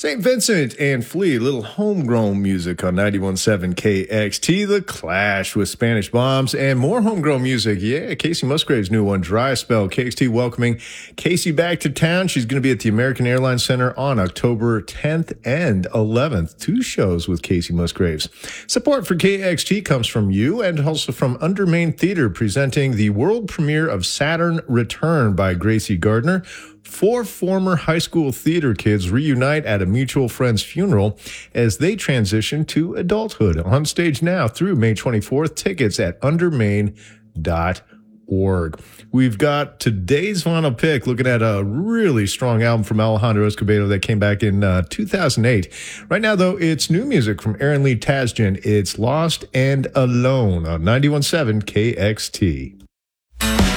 St. Vincent and Flea, little homegrown music on 91.7 KXT, The Clash with Spanish Bombs, and more homegrown music. Yeah, Casey Musgrave's new one, Dry Spell. KXT welcoming Casey back to town. She's going to be at the American Airlines Center on October 10th and 11th. 2 shows with Casey Musgraves. Support for KXT comes from you and also from Undermain Theater, presenting the world premiere of Saturn Return by Gracie Gardner. 4 former high school theater kids reunite at a mutual friend's funeral as they transition to adulthood. On stage now through May 24th. Tickets at undermain.org. We've got today's vinyl pick, looking at a really strong album from Alejandro Escobedo that came back in 2008. Right now, though, it's new music from Aaron Lee Tasjan. It's Lost and Alone on 91.7 KXT.